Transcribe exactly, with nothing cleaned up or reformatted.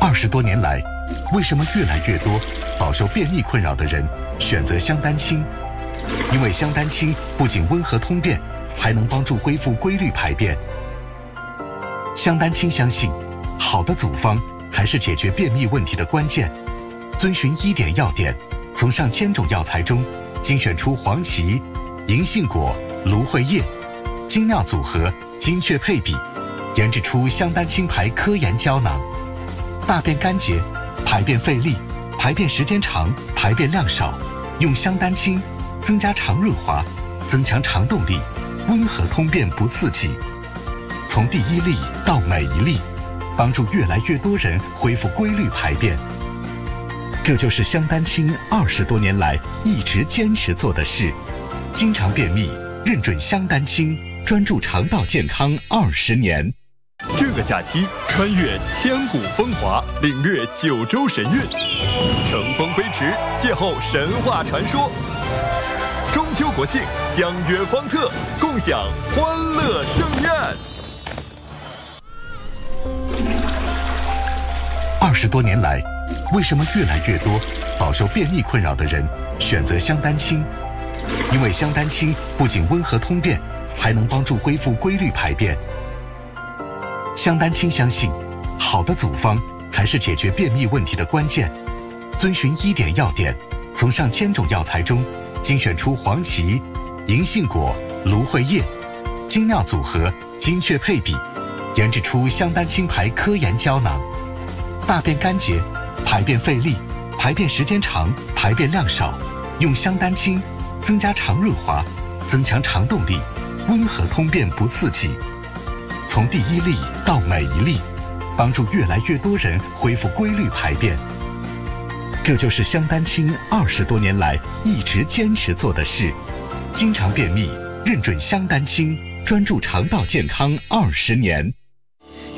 二十多年来，为什么越来越多饱受便秘困扰的人选择香丹清？因为香丹清不仅温和通便，还能帮助恢复规律排便。香丹清相信，好的组方才是解决便秘问题的关键。遵循医典要点，从上千种药材中精选出黄芪、银杏果、芦荟叶，精妙组合，精确配比，研制出香丹清牌科研胶囊。大便干结，排便费力，排便时间长，排便量少，用香丹清增加肠润滑，增强肠动力，温和通便不刺激。从第一粒到每一粒，帮助越来越多人恢复规律排便。这就是香丹清二十多年来一直坚持做的事。经常便秘，认准香丹清，专注肠道健康二十年。 这个假期，穿越千古风华，领略九州神韵，乘风飞驰，邂逅神话传说。中秋国庆，相约方特，共享欢乐盛宴。 二十多年来，为什么越来越多饱受便秘困扰的人选择香丹清？因为香丹清不仅温和通便，还能帮助恢复规律排便。香丹清相信，好的组方才是解决便秘问题的关键。遵循医典要点，从上千种药材中精选出黄芪、银杏果、芦荟叶，精妙组合，精确配比，研制出香丹清牌科研胶囊。大便干结，排便费力，排便时间长，排便量少，用香丹清增加肠润滑，增强肠动力，温和通便不刺激。从第一粒到每一粒，帮助越来越多人恢复规律排便。这就是香丹清二十多年来一直坚持做的事。经常便秘，认准香丹清，专注肠道健康二十年。